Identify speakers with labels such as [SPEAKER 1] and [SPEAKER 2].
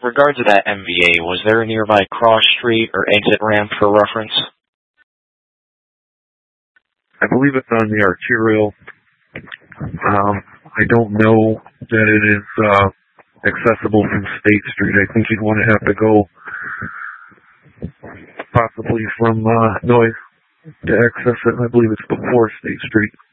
[SPEAKER 1] regards to that MVA, was there a nearby cross street or exit ramp for reference?
[SPEAKER 2] I believe it's on the arterial. I don't know that it is accessible from State Street. I think you'd want to have to go possibly from Noyes to access it. I believe it's before State Street.